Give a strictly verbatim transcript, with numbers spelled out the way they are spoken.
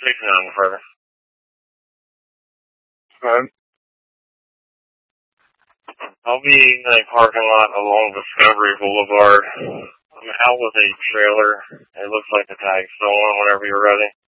taking it on further. Um, I'll be in a parking lot along Discovery Boulevard. I'm out with a trailer. It looks like the tag's stolen whenever you're ready.